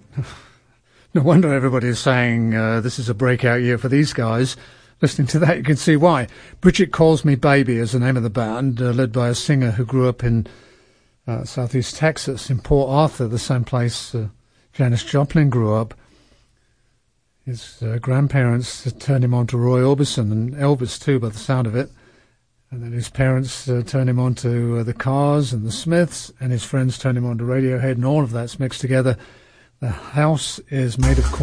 No wonder everybody is saying this is a breakout year for these guys. Listening to that, you can see why. Bridget Calls Me Baby is the name of the band, led by a singer who grew up in southeast Texas, in Port Arthur, the same place Janis Joplin grew up. His grandparents turned him on to Roy Orbison and Elvis too, by the sound of it. And then his parents turned him on to the Cars and the Smiths, and his friends turned him on to Radiohead, and all of that's mixed together. The house is made of